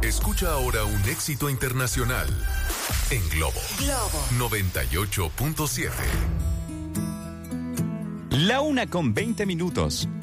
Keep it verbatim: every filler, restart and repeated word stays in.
Escucha ahora un éxito internacional en Globo. Globo noventa y ocho punto siete. La una con veinte minutos.